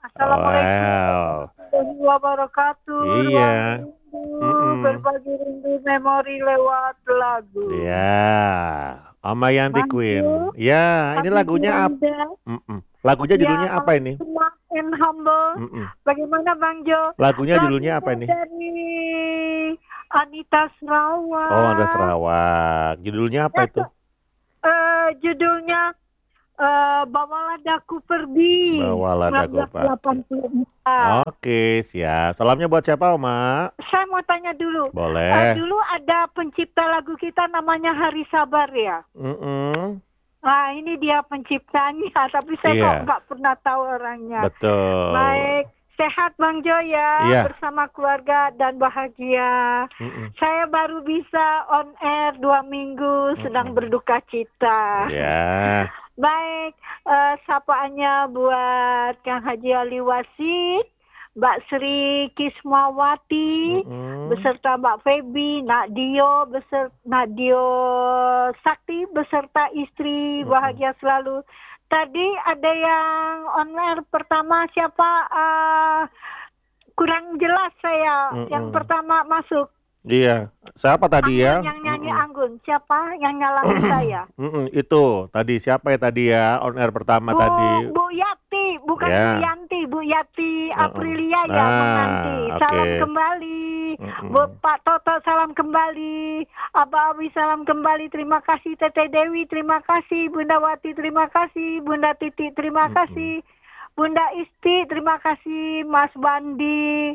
Assalamualaikum Wow. warahmatullahi wabarakatuh. Ruang Iya. rindu, Mhm. berbagi rindu memori lewat lagu. Iya. Sama Yanti Bang Queen. Jo, Ya, ini happy lagunya Ramadan. Lagunya Ya, judulnya apa malam ini? smart and humble. Mhm. Bagaimana Bang Jo? Lagunya judulnya apa Lagunya ini? dari Anita Oh, ada Sarawak. Sarawak. Judulnya apa itu? Judulnya Bawalah Daku Pergi, Bawalah Daku Pergi. 1984. Oke, siap. Salamnya buat siapa, Oma? Saya mau tanya dulu. Boleh. Dulu ada pencipta lagu kita namanya Hari Sabar ya. Mhm. Nah, ini dia penciptanya, tapi saya kok Iya, nggak pernah tahu orangnya. betul. Baik, sehat Bang Jo ya, Iya. bersama keluarga dan bahagia. Mhm. Saya baru bisa on air 2 minggu, sedang Mhm. berduka cita. Ya. Baik, sapaannya buat Kang Haji Ali Wasid, Mbak Sri Kismawati, Mhm. beserta Mbak Febi, Nak Dio Sakti beserta istri, Mhm. bahagia selalu. Tadi ada yang online pertama siapa? Kurang jelas saya. Yang Mhm. pertama masuk. Iya. Siapa tadi Anggun ya? yang nyanyi Mhm. Anggun. Siapa yang nyalamin saya? Itu tadi siapa ya tadi ya on air pertama Bu tadi? Bu Yati, bukan Bu Ya. Yanti, Bu Yati Heeh. Aprilia ya menanti. Nah, Salam oke. kembali. Bu Mhm. Pak Toto salam kembali. Abah Awi salam kembali. Terima kasih Teteh Dewi, terima kasih Bunda Wati, terima kasih Bunda Titi, terima Mhm. kasih Bunda Isti, terima kasih Mas Bandi.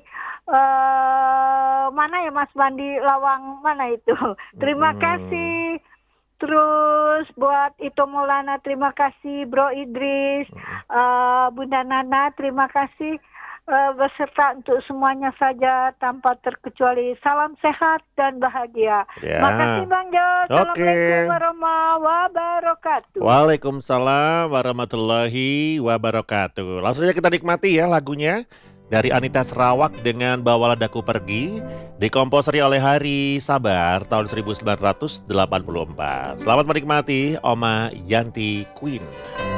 Mana ya Mas Bandi Lawang mana itu? Terima Mhm. kasih. Terus buat Ito Maulana terima kasih, Bro Idris, Mhm. Bunda Nana terima kasih, beserta untuk semuanya saja tanpa terkecuali. Salam sehat dan bahagia. Makasih Ya. Bang Jo. Oke. Assalamualaikum warahmatullahi wabarakatuh. Waalaikumsalam warahmatullahi wabarakatuh. Langsung aja kita nikmati ya lagunya dari Anita Sarawak dengan Bawalah Daku Pergi, dikomposeri oleh Hari Sabar tahun 1984. Selamat menikmati Oma Yanti Queen.